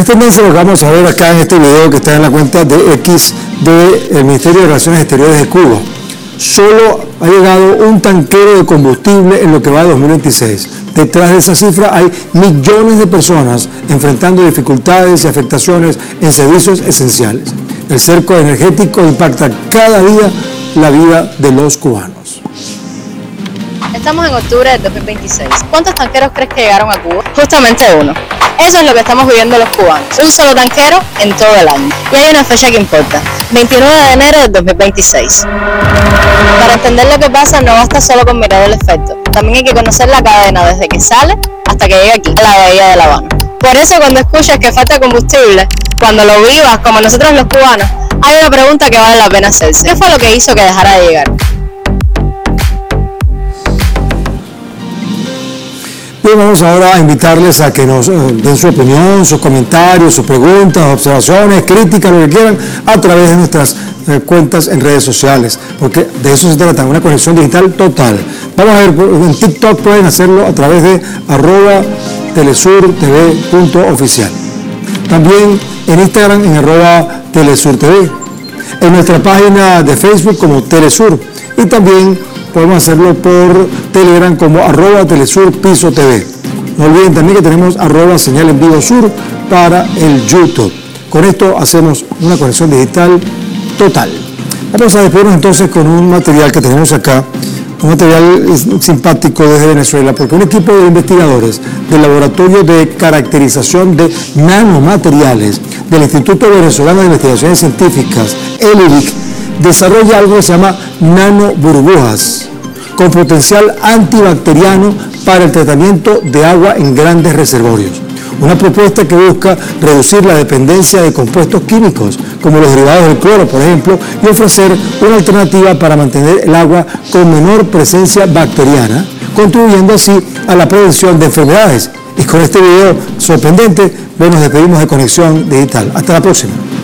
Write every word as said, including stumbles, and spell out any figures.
Es tendencia lo que vamos a ver acá en este video que está en la cuenta de X del Ministerio de Relaciones Exteriores de Cuba. Solo ha llegado un tanquero de combustible en lo que va de dos mil veintiséis. Detrás de esa cifra hay millones de personas enfrentando dificultades y afectaciones en servicios esenciales. El cerco energético impacta cada día la vida de los cubanos. Estamos en octubre del dos mil veintiséis. ¿Cuántos tanqueros crees que llegaron a Cuba? Justamente uno. Eso es lo que estamos viviendo los cubanos. Un solo tanquero en todo el año. Y hay una fecha que importa. veintinueve de enero del dos mil veintiséis. Para entender lo que pasa no basta solo con mirar el efecto. También hay que conocer la cadena desde que sale hasta que llega aquí, a la bahía de La Habana. Por eso cuando escuchas que falta combustible, cuando lo vivas como nosotros los cubanos, hay una pregunta que vale la pena hacerse. ¿Qué fue lo que hizo que dejara de llegar? Bien, vamos ahora a invitarles a que nos den su opinión, sus comentarios, sus preguntas, observaciones, críticas, lo que quieran, a través de nuestras eh, cuentas en redes sociales, porque de eso se trata, una conexión digital total. Vamos a ver, en TikTok pueden hacerlo a través de arroba telesurtv.oficial. También en Instagram en arroba telesurtv. En nuestra página de Facebook como Telesur. Y también podemos hacerlo por Telegram como arroba Telesur Piso T V. No olviden también que tenemos arroba señal en vivo sur para el YouTube. Con esto hacemos una conexión digital total. Vamos a despedirnos entonces con un material que tenemos acá, un material simpático desde Venezuela, porque un equipo de investigadores del Laboratorio de Caracterización de Nanomateriales del Instituto Venezolano de Investigaciones Científicas, el I V I C, desarrolla algo que se llama nanoburbujas, con potencial antibacteriano para el tratamiento de agua en grandes reservorios. Una propuesta que busca reducir la dependencia de compuestos químicos, como los derivados del cloro, por ejemplo, y ofrecer una alternativa para mantener el agua con menor presencia bacteriana, contribuyendo así a la prevención de enfermedades. Y con este video sorprendente, nos despedimos de Conexión Digital. Hasta la próxima.